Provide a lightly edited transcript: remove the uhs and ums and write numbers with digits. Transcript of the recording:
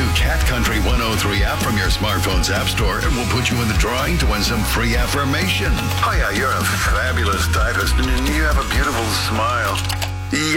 Cat Country 103 app from your smartphone's app store and we'll put you in the drawing to win some free affirmation. Oh, yeah, you're a fabulous typist and you have a beautiful smile. Yeah.